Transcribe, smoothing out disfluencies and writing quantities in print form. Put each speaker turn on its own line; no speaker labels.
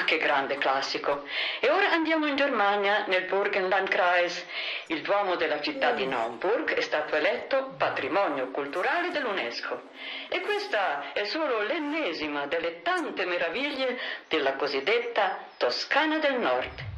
che grande classico. E ora andiamo in Germania, nel Burgenlandkreis. Il Duomo della città di Naumburg è stato eletto patrimonio culturale dell'UNESCO. E questa è solo l'ennesima delle tante meraviglie della cosiddetta Toscana del Nord.